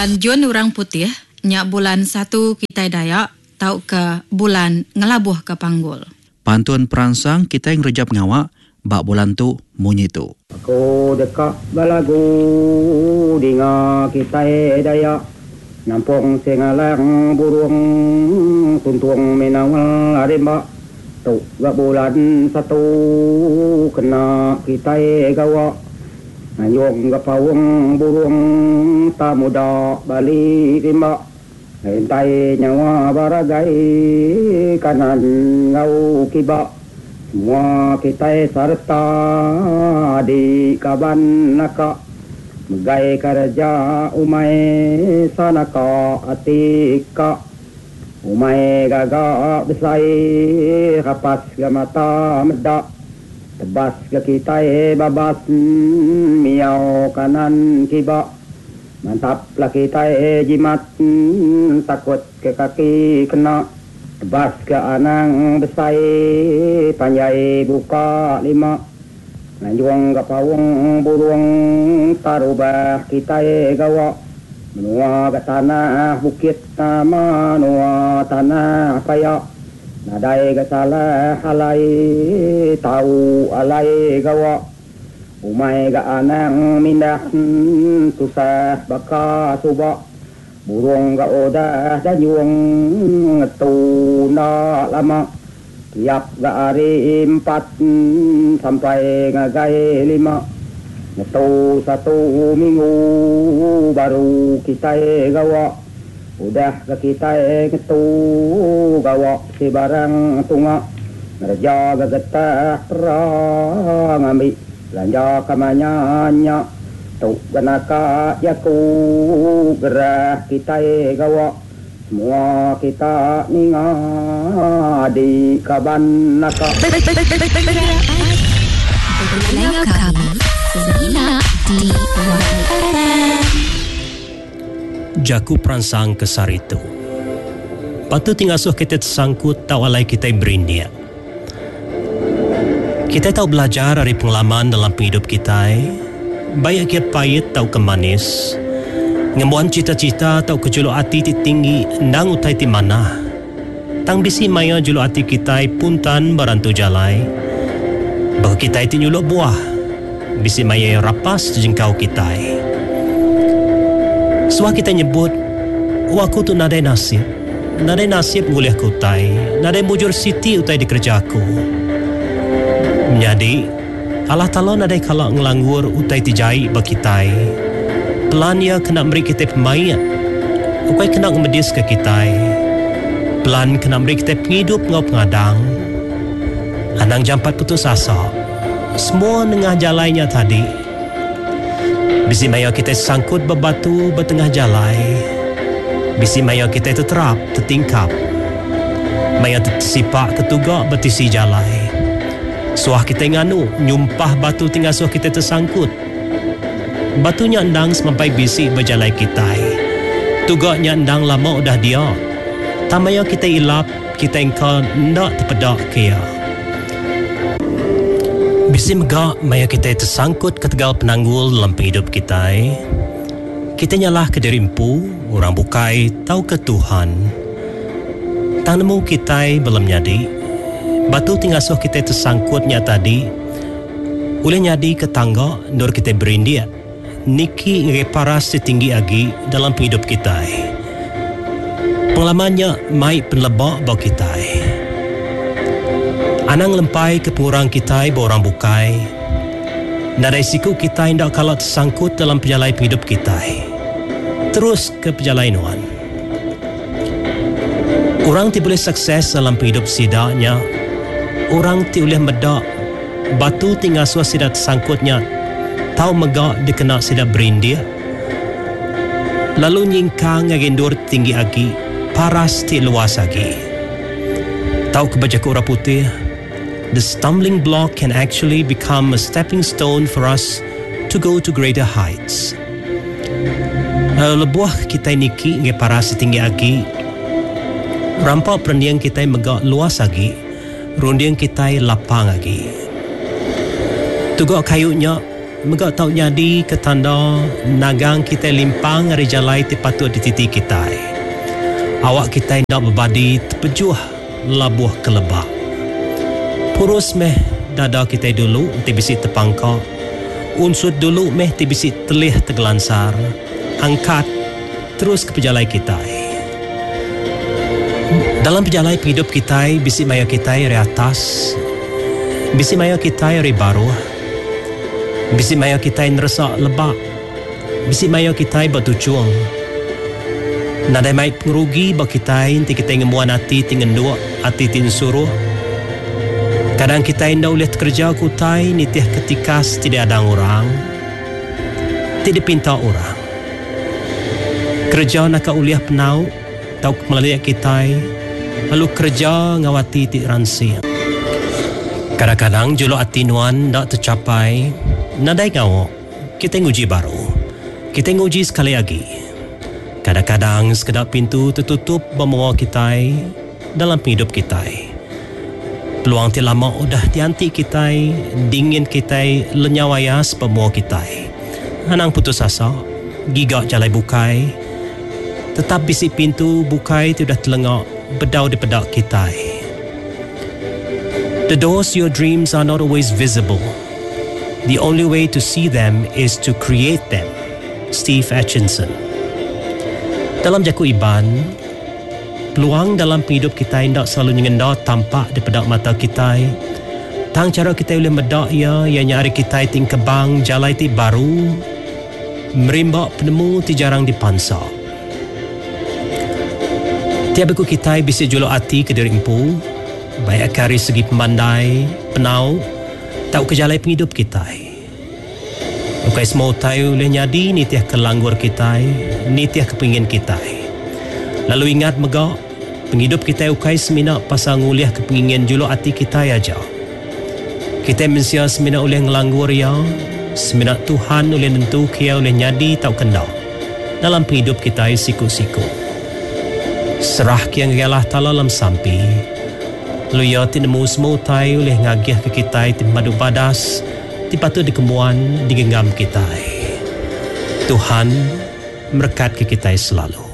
bulan Jun orang putih, nya bulan 1 kita Dayak, tau ke bulan ngelabuh ke panggul. Pantun perangsang kita yang rejap ngawak, bak bulan tu munyi tu. Aku dekat balagu dinga kita Dayak, nampung sengalang burung tuntung menawal arimba. Tu gak bulan 1 kena kita gawa. Yung gapawang burung tamuda balik rimba. Hintay nyawa baragay kanan ngau kiba. Semua kita serta di kaban naka. Megay kerja umay sanaka atika. Umay gaga besay kapas gamata meda. Tebas ke kita babas miau kanan kiba. Mantaplah kita jimat takut ke kaki kena. Tebas ke anang besai panjai buka 5. Nanjuang ke pawang burung tarubah kita gawa. Menua ke tanah bukit nama nua tanah payak. Nadai ke salah alai tahu alai gawa. Umay ke anang mindah susah baka subak. Burung ke odah danyung ngetuna lama. Tiap ke hari 4 sampai ngagai 5. Ngetu 1 minggu baru kita gawa. Udah ke kita ngetu gawa si barang tunga. Ngerja ke getah perang ambil belanja kamanyanya. Tu kenaka yaku gerah kita gawa. Semua kita ninga di kaban naka. Dengar kami Sejenak di YFM. Jaku perangsang kesar itu. Patut tingasuh kita tersangkut tak walai kita berindia. Kita tahu belajar dari pengalaman dalam hidup kita. Baik kia pahit tau kemanis. Ngembuan cita-cita tau kejuluk hati ti tinggi nang utai ti mana. Tang bisi maya juluk hati kita puntan barantu jalai. Bahawa kita ti nyuluk buah. Bisi maya rapas jengkau kita. Suah kita nyebut, aku tu nadai nasib. Nadai nasib ngulih ku utai. Nadai bujur siti utai di kerjaku. Menjadi, Allah Ta'ala nadai kalak ngelanggur utai tijai bakitai. Pelan ia kena beri kita pemain. Ukai kena ngemedis ke kita. Pelan kena beri kita penghidup ngau pengadang. Anang jampat putus asa. Semua nengah jalannya tadi. Bisi maya kita sangkut berbatu bertengah jalai. Bisi maya kita terterap, tertingkap. Maya tersipak ketugak bertisi jalai. Suah kita nganu, nyumpah batu tinggal suah kita tersangkut. Batunya endang sampai bisi berjalai kita. Tugaknya endang lama udah dia. Tamaya kita ilap, kita engkau ndak terpedak kia. Bisi megak maya kita tersangkut ke tegal penanggul dalam hidup kita. Kita nyalah ke diri empu, orang bukai, tahu ke Tuhan. Tang nemu kita belum nyadi. Batu tinggal suh kita tersangkutnya tadi. Uleh nyadi ke tangga, nur kita berindia. Niki ngeparas setinggi agi dalam hidup kita. Pengalamannya mai penlebak bau kita. Anang lempai ke pengurang kita borang bukai. Nadai siku kita hendak kalau tersangkut dalam perjalanan hidup kita. Terus ke perjalanan. Orang tidak boleh sukses dalam hidup sidaknya. Orang tidak boleh medak. Batu tinggal suah sidak tersangkutnya. Tahu megak dikena sidak berindia. Lalu nyingkang ngagendur tinggi agi. Paras ti luas lagi. Tahu kebajaku orang putih. The stumbling block can actually become a stepping stone for us to go to greater heights. Lebuah kita niki nge paras tinggi agi. Rampak perendiang kita megak luas lagi. Rundiang kita lapang lagi. Tugak kayunya megak tau nyadi ketanda nagang kita limpang hari jalai ti patut di titik kita. Awak kita nak berbadi terpejuh labuh kelebak. Purus meh dada kita dulu ti bisi terpangkak. Unsur dulu meh ti bisi telih tergelansar. Angkat terus ke pejalai kita. Dalam pejalai hidup kita, bisi maya kita dari atas, bisi maya kita dari bawah, bisi maya kita ngerasa lebak, bisi maya kita bertujuan. Nadai mai pengerugi bagi kita, nanti kita ngemuan hati, tinggal dua hati tin suruh. Kadang kita indah ulihat kerja kutai, nitiah ketika tidak ada orang, tidak pinta orang. Kerja nak uliah penau, tau melalui kita, lalu kerja ngawati ti ransi. Kadang-kadang jolo hati nuan tak tercapai, nadai ngawak, kita nguji baru, kita nguji sekali lagi. Kadang-kadang sekedar pintu tertutup membawa kita dalam hidup kita. Peluang ti lama udah dianti kita, dingin kita, lenyawayas pembawa kita. Hanang putus asa, gigak jalai bukai, tetap bisi pintu bukai tidak telengak bedau di pedak kita. The doors to your dreams are not always visible. The only way to see them is to create them. Steve Atchison. Dalam jaku Iban, peluang dalam hidup kita tidak selalu nyenda tampak di pedak mata kita. Tang cara kita boleh medak ia yang nyari kita ting kebang jalai ti baru, merimbak penemu ti jarang dipansak. Tiap aku kita bisa jolo hati ke diri empu, baik kari segi pemandai, penau, tak kejalai penghidup kita. Ukai semua tahu oleh nyadi ni tiah kelanggur kita, ni tiah kepingin kita. Lalu ingat megak, penghidup kita ukai semina pasang uliah kepingin jolo hati kita aja. Kita mensia semina oleh ngelanggur ya, semina Tuhan oleh nentu kia oleh nyadi tau kendak dalam penghidup kita siku-siku. Serah kiang galah talalam sampi. Lalu ya tinemu semua tahu oleh ngagiah ke kita timadu badas, tipatu dikemuan digenggam kita. Tuhan berkat ke kita selalu.